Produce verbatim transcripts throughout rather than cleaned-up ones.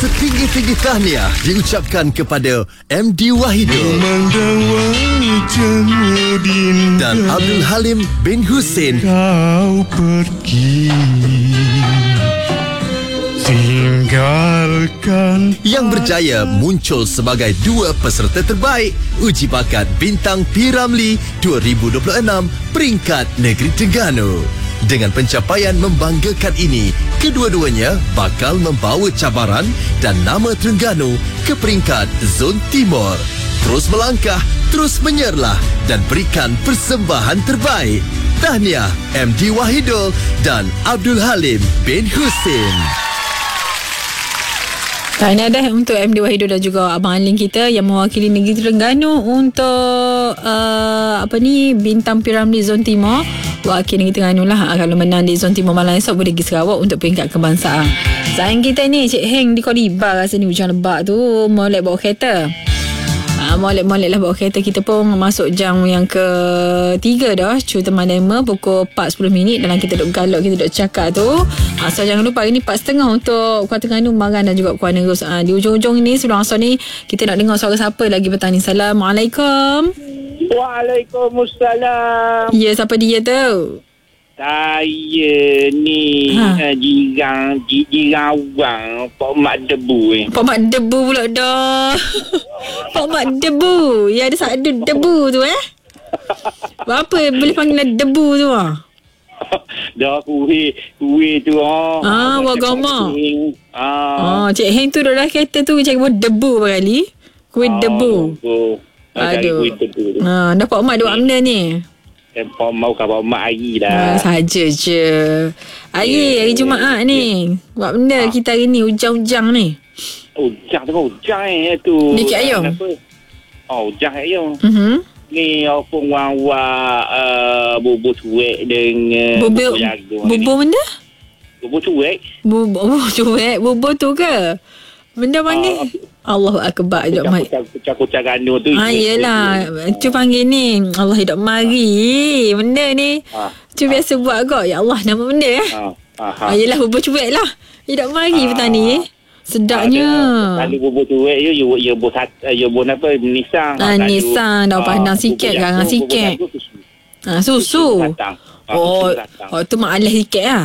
setinggi-tinggi tahniah diucapkan kepada M D Wahidul dan Abdul Halim bin Hussein. Kau pergi tinggalkan yang berjaya muncul sebagai dua peserta terbaik Uji Bakat Bintang P. Ramlee dua ribu dua puluh enam peringkat Negeri Terengganu. Dengan pencapaian membanggakan ini, kedua-duanya bakal membawa cabaran dan nama Terengganu ke peringkat Zon Timur. Terus melangkah, terus menyerlah dan berikan persembahan terbaik. Tahniah M D Wahidul dan Abdul Halim bin Hussein. Tahniah dah untuk M D Wahidul dan juga Abang Halim kita yang mewakili Negeri Terengganu untuk uh, apa ni Bintang P. Ramlee Zon Timur. Wakil Negeri Terengganu lah. Kalau menang di Zon Timur malam esok boleh pergi Sarawak untuk peringkat kebangsaan. Sayang kita ni Cik Heng di Kodiba rasa ni hujan lebat tu molek bawa kereta. Ha, molek-molek lah bawa kereta. Kita pun masuk jam yang ketiga dah Cerita Manema pukul empat sepuluh minit dalam kita duk galak, kita duk cakap tu. Ha, so jangan lupa hari ni empat tiga puluh untuk Kuala Terengganu, Maran dan juga Kuala Nerus. Ha, di ujung-ujung ni sebelum asal ni kita nak dengar suara siapa lagi petang ni. Assalamualaikum. Waalaikumsalam. Ya, siapa dia tu? Saya ni Ha. ha. jirang jirang awang Pak Mak Debu eh. Pak Mak Debu pula dah. Pak Mak Debu. Ya, ada satu debu tu eh. Apa boleh panggil debu tu ah? Dah kuih kuih tu ah. Ah, wagama. Ah. Oh, Cik Heng tu duduk dalam kereta tu cari buat debu berkali. Kuih debu. Oh, Aduh. kuih debu. Ha, dah Pak Mak duk amna ni. Eh, Pak Mak bukan Pak Mak hari Ha, dah. saja je. Hari hari Jumaat ni. Buat benda kita hari ni hujang-hujang ni. Ujang tu ujang eh tu. Dikit ayam. Kenapa? Oh, ujang ayam. Mhm. Ni apa wang-wang uh, bubur cuek dengan Bubur jagung. bubur benda? Bubur cuek. Bubur oh, cuek, bubur tu ke? Benda panggil Allahu Akbar hidup mari. Kucak-kucak ganu tu. Ah, yelah. Cu panggil ni Allah hidup mari. Benda ni Ah. Cu biasa buat kau. Ya Allah, nama benda eh. Ha. Ah, yelah bubur cuek lah. Hidup mari Ah. petang ni eh. Sedapnya. Kalau bubur cuek you you you bubur sat you bubur apa nisang. Ah, nisang daun pandang sikit, garang sikit. Ah, susu. Oh, oh tu mak alas sikit lah.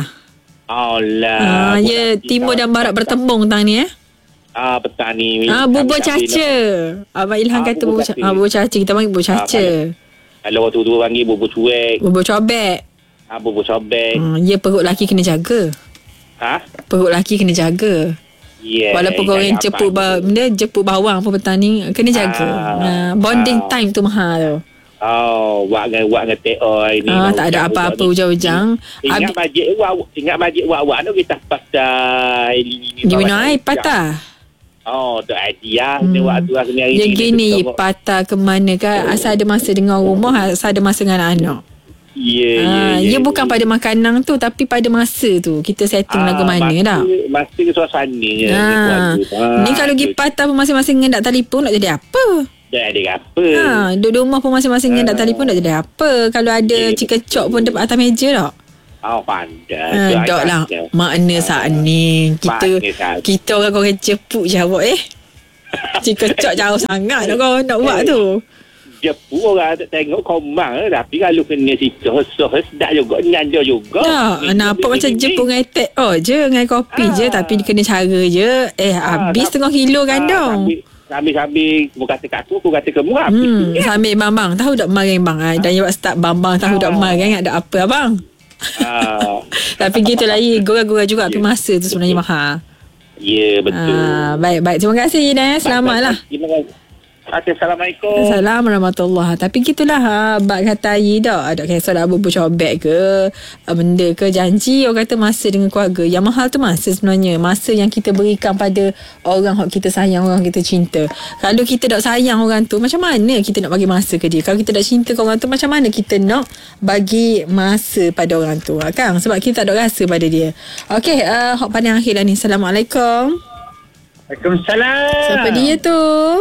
Allah. Ah, ya timur dan barat bertembung tang ni eh. Ah, petang ni. Ah, bubur caca. Abang Ilham Ah, kata bubur bubur caca. caca. Ah, bubur caca. Kita panggil bubur Ah, caca. Kalau waktu tu panggil bubur cuek. Bubur cobek. Ah, bubur sobek. Hmm, ya perut lelaki kena jaga. Ha? Perut lelaki kena jaga. Yeah. Walaupun kau orang jeput ba- benda jeput bawang apa petang ni kena jaga. Ah. Ah, bonding Ah. time tu mahal tu. Oh, buat dengan buat dengan T O ini. Ah, tak ada apa-apa hujang-hujang. Ingat Abi- majik awak, ingat majik awak tu kita pasal Di mana air patah. Oh, tu idea ni waktu aku ni hari Dia ni. gini patah ke mana kan asal ada masa dengan rumah, asal ada masa dengan anak. Ya, ya, Ah, ya. ia bukan pada makanan tu tapi pada masa tu kita setting lagu mana dah. Masa ke suasana je. Ha. Ni kalau pergi patah pun masing-masing ngendak telefon nak jadi apa? Dah ada apa? Ha, duduk rumah pun masing-masing ngendak telefon nak jadi apa? Kalau ada Ya, cikecok pun depan atas meja tak? Oh, pandai. Ha, tak lah. Makna saat ni kita Makna saat- kita orang-orang cepuk jawab eh. Cikecok jauh sangat nak kau nak buat tu. Jepuk orang tak tengok komang tapi kalau kena situ so sedap juga nyanja juga. Tak, nampak macam jepuk dengan etek oh je dengan kopi Ah. je tapi kena cara je. Eh habis setengah kilo gandong. Sambil-sambil aku kata kat aku, aku kata kamu habis. Hmm, sambil bambang tahu tak marang bang. Ah, dan jawab start bambang tahu tak marang ada apa abang. Ah, Tapi gitulah ya, gora-gora juga tapi masa tu sebenarnya mahal. ya, betul. Ah, baik baik terima kasih Ina. Selamatlah. Terima kasih. Okay, Assalamualaikum. Assalamualaikum warahmatullahi. Tapi gitulah ha, bak kata air dah. Ada kisah dah bubur cobek ke benda ke janji orang kata masa dengan keluarga. Yang mahal tu masa sebenarnya. Masa yang kita berikan pada orang yang kita sayang, orang kita cinta. Kalau kita tak sayang orang tu, macam mana kita nak bagi masa ke dia? Kalau kita tak cinta ke orang tu, macam mana kita nak bagi masa pada orang tu? Ha, kan? Sebab kita tak ada rasa pada dia. Okey, uh, hok pandang akhir lah ni. Assalamualaikum. Waalaikumsalam. Siapa dia tu?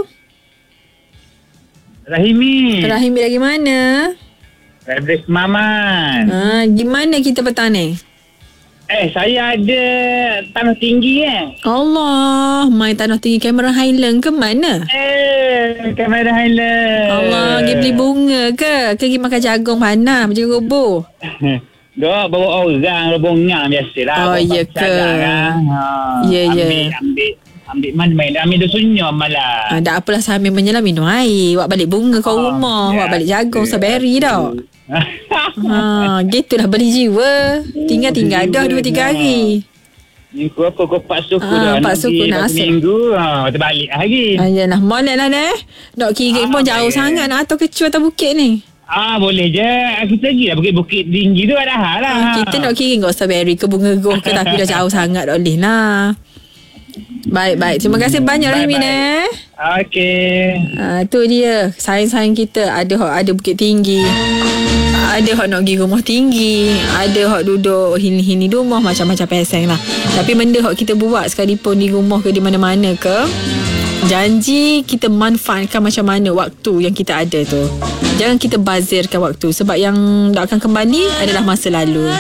Rahimi. Rahimi lagi mana? Rebres Maman. Ha, gimana kita petang ni? Eh, saya ada tanah tinggi eh. Allah, main tanah tinggi Cameron Highland ke mana? Eh, Cameron Highland. Allah, pergi beli bunga ke? Ke pergi makan jagung panah macam roboh? Dok, bawa orang rombongan biasalah. Oh, ya ke? Ha. Ya, ya. Ambil, ambil. Ambil mana main. Ambil dia sunyum malah. Ah, tak apalah sambil menyelam minum air. Wak balik bunga kau Oh, rumah. ya. Wak balik jagung, strawberry dah. Ha, gitulah beli jiwa. Tinggal-tinggal dah dua tiga hari. Minggu apa kau pak suku Ah, dah. pak suku nak satu asal. minggu. Ha, terbalik lagi. Ah, yalah, molek lah ni. Nak kira Ah, pun jauh baik. sangat nak atas kecil atas bukit ni. Ah, boleh je. Kita pergi lah bukit-bukit tinggi tu ada hal lah. Ah, kita nak kira kau strawberry ke bunga goh ke tapi dah jauh sangat tak boleh lah. Baik-baik. Terima kasih banyak Rahimin eh. Okey. Ah, tu dia. Sayang-sayang kita ada hok ada bukit tinggi. Ada hok nak pergi rumah tinggi. Ada hok duduk hini-hini rumah macam-macam peseng lah. Tapi benda hok kita buat sekalipun di rumah ke di mana-mana ke, janji kita manfaatkan macam mana waktu yang kita ada tu. Jangan kita bazirkan waktu sebab yang tak akan kembali adalah masa lalu.